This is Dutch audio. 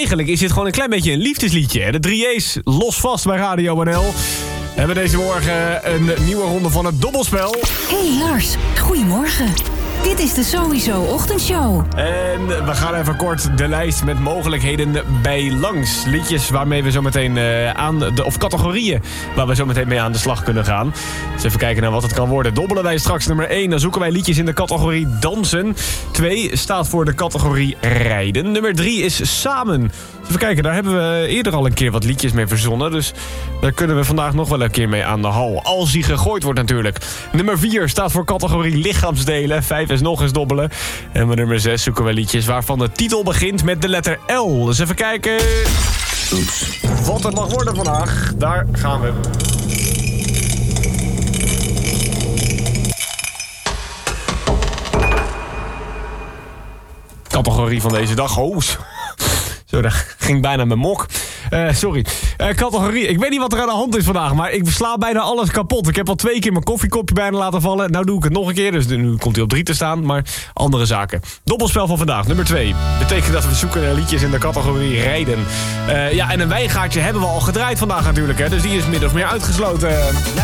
eigenlijk is dit gewoon een klein beetje een liefdesliedje. Hè? De 3J's los vast bij Radio NL. We hebben deze morgen een nieuwe ronde van het dobbelspel. Hey Lars, goedemorgen. Dit is de Sowieso Ochtendshow. En we gaan even kort de lijst met mogelijkheden bij langs. Liedjes waarmee we zo meteen of categorieën waar we zo meteen mee aan de slag kunnen gaan. Dus even kijken naar wat het kan worden. Dobbelen wij straks nummer 1. Dan zoeken wij liedjes in de categorie dansen. 2 staat voor de categorie rijden. Nummer 3 is samen. Even kijken, daar hebben we eerder al een keer wat liedjes mee verzonnen. Dus daar kunnen we vandaag nog wel een keer mee aan de hal. Als die gegooid wordt natuurlijk. Nummer 4 staat voor categorie lichaamsdelen. 5 is nog eens dobbelen. En bij nummer 6 zoeken we liedjes waarvan de titel begint met de letter L. Dus even kijken. Oeps. Wat het mag worden vandaag. Daar gaan we. Categorie van deze dag. Oh, zo, daar ging bijna mijn mok. Sorry. Categorie. Ik weet niet wat er aan de hand is vandaag, maar ik sla bijna alles kapot. Ik heb al 2 keer mijn koffiekopje bijna laten vallen. Nou doe ik het nog een keer, dus nu komt hij op 3 te staan. Maar andere zaken. Dobbelspel van vandaag, nummer 2. Betekent dat we zoeken naar liedjes in de categorie rijden. En een wijngaartje hebben we al gedraaid vandaag natuurlijk. Hè, dus die is min of meer uitgesloten.